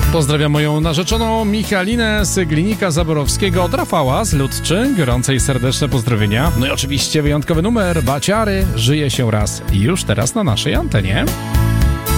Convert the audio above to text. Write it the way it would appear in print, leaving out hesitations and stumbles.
Pozdrawiam moją narzeczoną Michalinę z Glinika Zaborowskiego, od Rafała z Ludczy. Gorące i serdeczne pozdrowienia. No i oczywiście wyjątkowy numer Baciary, żyje się raz, już teraz na naszej antenie.